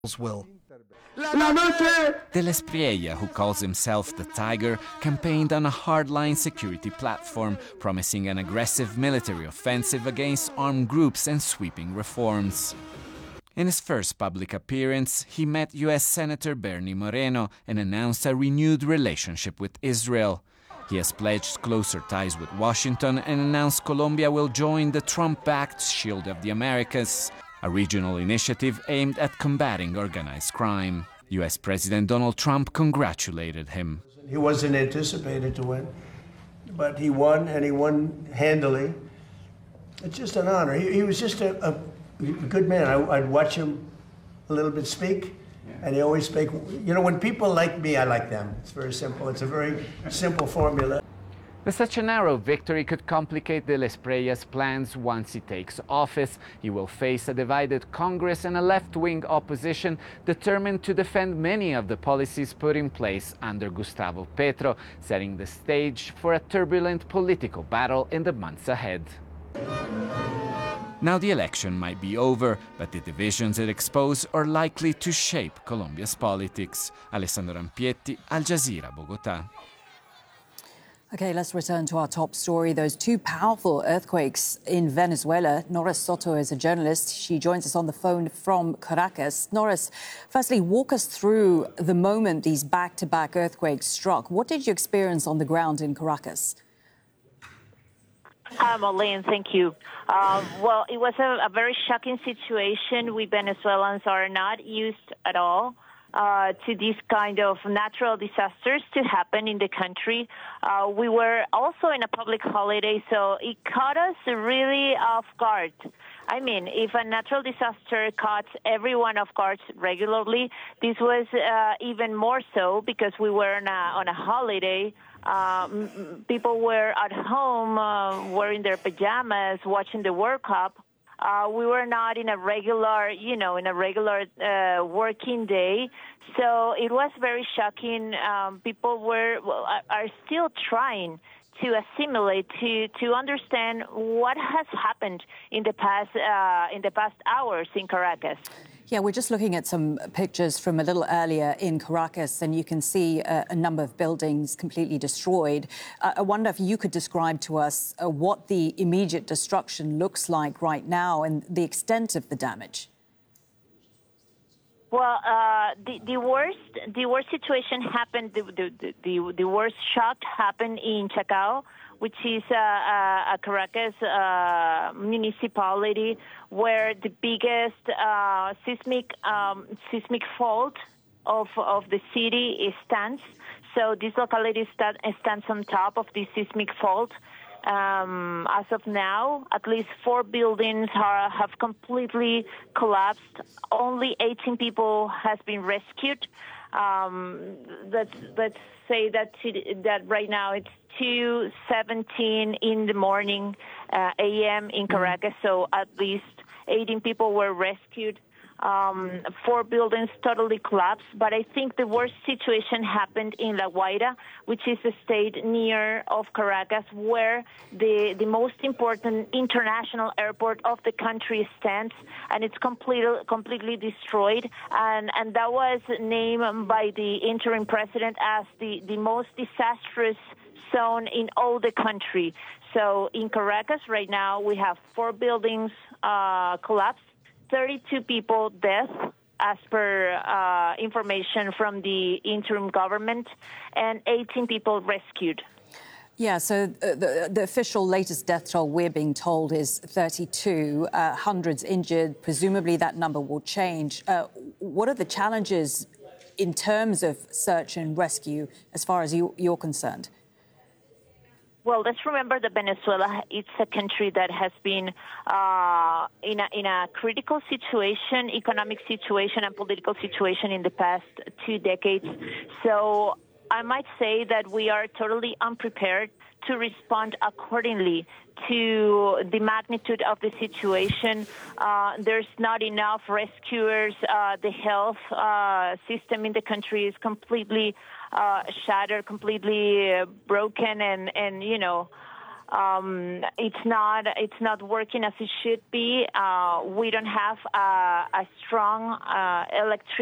will. De L'espriella, who calls himself the Tiger, campaigned on a hardline security platform, promising an aggressive military offensive against armed groups and sweeping reforms. In his first public appearance, he met U.S. Senator Bernie Moreno and announced a renewed relationship with Israel. He has pledged closer ties with Washington and announced Colombia will join the Trump-backed Shield of the Americas, a regional initiative aimed at combating organized crime. U.S. President Donald Trump congratulated him. He wasn't anticipated to win, but he won, and he won handily. It's just an honor. He was just a good man. I'd watch him a little bit speak, and he always speak. You know, when people like me, I like them. It's very simple. It's a very simple formula. But such a narrow victory could complicate De L'esprilla's plans once he takes office. He will face a divided Congress and a left-wing opposition determined to defend many of the policies put in place under Gustavo Petro, setting the stage for a turbulent political battle in the months ahead. Now the election might be over, but the divisions it exposed are likely to shape Colombia's politics. Alessandro Rampietti, Al Jazeera, Bogotá. Okay, let's return to our top story. Those two powerful earthquakes in Venezuela. Norris Soto is a journalist. She joins us on the phone from Caracas. Norris, firstly, walk us through the moment these back-to-back earthquakes struck. What did you experience on the ground in Caracas? Hi, Marlene. Thank you. Well, it was a very shocking situation. We Venezuelans are not used at all to these kind of natural disasters to happen in the country. We were also in a public holiday, so it caught us really off guard. I mean, if a natural disaster caught everyone off guard regularly, this was even more so because we were on a holiday. People were at home wearing their pajamas, watching the World Cup. We were not in a regular, working day. So it was very shocking. People are still trying to assimilate, to understand what has happened in the past hours in Caracas. Yeah, we're just looking at some pictures from a little earlier in Caracas, and you can see a number of buildings completely destroyed. I wonder if you could describe to us what the immediate destruction looks like right now and the extent of the damage. Well, the worst situation happened. The worst shock happened in Chacao, which is a Caracas municipality where the biggest seismic fault of the city stands. So this locality stands on top of the seismic fault. As of now, at least 4 buildings have completely collapsed. Only 18 people has been rescued. Let's say that right now it's 2:17 in the morning a.m. in Caracas. So at least 18 people were rescued. 4 buildings totally collapsed, but I think the worst situation happened in La Guaira, which is a state near of Caracas, where the most important international airport of the country stands, and it's completely destroyed. And that was named by the interim president as the most disastrous zone in all the country. So in Caracas right now, we have 4 buildings collapsed, 32 people dead, as per information from the interim government, and 18 people rescued. Yeah, so the official latest death toll we're being told is 32, hundreds injured. Presumably that number will change. What are the challenges in terms of search and rescue as far as you're concerned? Well, let's remember that Venezuela, it's a country that has been in a critical situation, economic situation and political situation in the past 2 decades. So I might say that we are totally unprepared to respond accordingly to the magnitude of the situation. There's not enough rescuers. The health system in the country is completely shattered, completely broken, and It's not working as it should be. We don't have a strong electricity